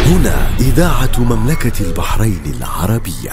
هنا إذاعة مملكة البحرين العربية.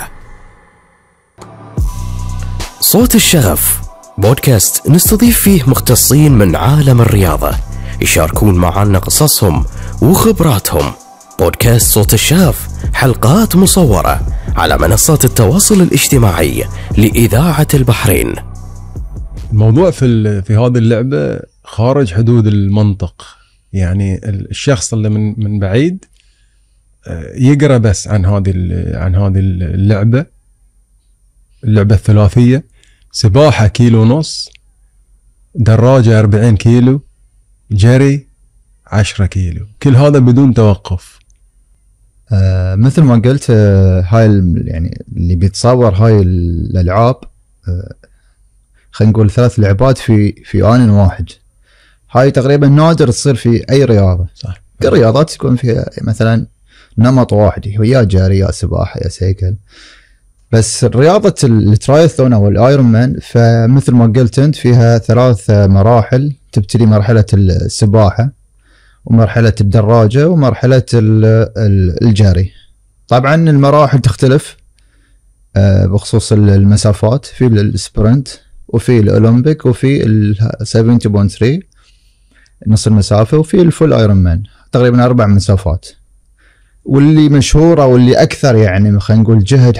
صوت الشغف بودكاست نستضيف فيه مختصين من عالم الرياضة يشاركون معنا قصصهم وخبراتهم. بودكاست صوت الشغف حلقات مصورة على منصات التواصل الاجتماعي لإذاعة البحرين. الموضوع في هذه اللعبة خارج حدود المنطق، يعني الشخص اللي من بعيد يقرأ بس عن هذه اللعبة الثلاثية: سباحة 1.5 كيلو، دراجة 40 كيلو، جري 10 كيلو، كل هذا بدون توقف. مثل ما قلت، هاي يعني اللي بيتصور هاي الألعاب، خلينا نقول 3 لعبات في آن واحد. هاي تقريبا نادر تصير في أي رياضة. صح. كل الرياضات تكون فيها مثلا نمط واحد، هو يا جري يا سباحة يا سيكل. بس رياضة الترايثلون أو الآيرون مان، فمثل ما قلت أنت فيها 3 مراحل. تبتدي مرحلة السباحة، ومرحلة الدراجة، ومرحلة الجري. طبعا المراحل تختلف بخصوص المسافات، في السبرنت وفي الأولمبيك وفي 70.3 نص المسافة، وفي الفول ايرون مان تقريبا 4 مسافات. واللي مشهورة واللي أكثر يعني خلينا نقول جهد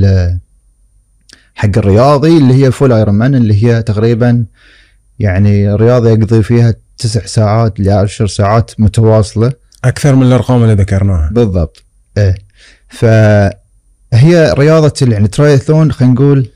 حق الرياضي اللي هي فول ايرون مان، اللي هي تقريبا يعني رياضة يقضي فيها 9 ساعات ل 10 ساعات متواصلة، أكثر من الأرقام اللي ذكرناها. بالضبط. فهي رياضة يعني ترايثلون، خلينا نقول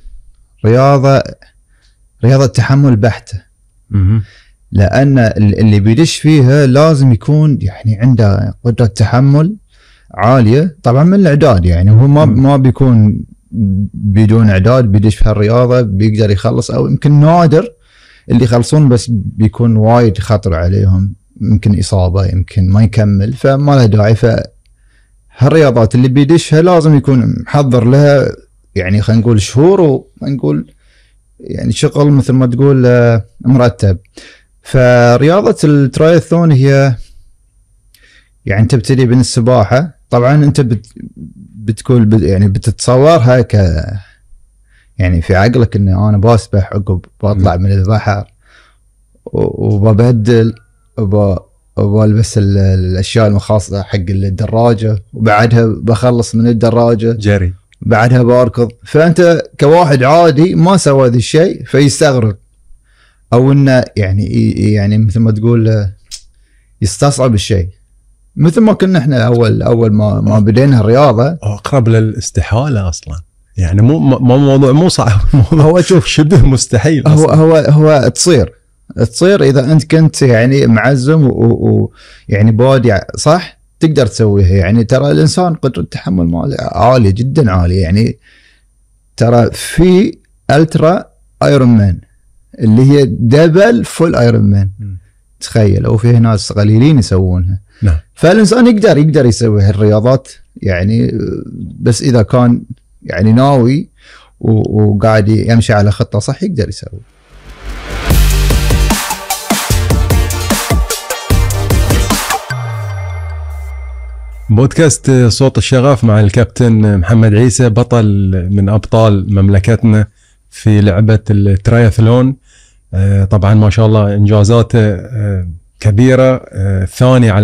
رياضة تحمل بحتة. لأن اللي بيدش فيها لازم يكون يعني عنده قدرة تحمل عالية. طبعا من الإعداد، يعني هو ما بيكون بدون إعداد بيدش في هالرياضة بيقدر يخلص، أو يمكن نادر اللي يخلصون، بس بيكون وايد خطر عليهم، يمكن إصابة، يمكن ما يكمل، فما له داعي. فهالرياضات اللي بيدشها لازم يكون محضر لها، يعني خلينا نقول شهور، ونقول يعني شغل مثل ما تقول مرتب. فرياضة الترايثلون هي يعني تبتدي من السباحة. طبعا انت بتقول يعني بتتصورها يعني في عقلك ان انا بسبح عقب بطلع من البحر وببدل وبلبس الاشياء المخصصة حق الدراجة، وبعدها بخلص من الدراجة جري، بعدها باركض. فانت كواحد عادي ما سوى ذا الشيء فيستغرب، او انه يعني مثل ما تقول يستصعب الشيء، مثل ما كنا احنا اول ما بدينا الرياضه اقرب للاستحاله اصلا. يعني مو موضوع مو صعب، هو شوف شبه مستحيل أصلاً. هو تصير اذا انت كنت يعني معزم ويعني بودي صح تقدر تسويها. يعني ترى الانسان قدرة التحمل ماله عاليه جدا، عاليه. يعني ترى في الترا ايرون مان اللي هي دبل فول ايرون مان، تخيل. او فيه ناس قليلين يسوونها. نعم. فالإنسان يقدر يسوي هالرياضات، يعني بس إذا كان يعني ناوي وقاعد يمشي على خطة صح يقدر يسوي. بودكاست صوت الشغف مع الكابتن محمد عيسى، بطل من أبطال مملكتنا في لعبة الترايثلون. طبعا ما شاء الله إنجازاته كبيرة، ثاني على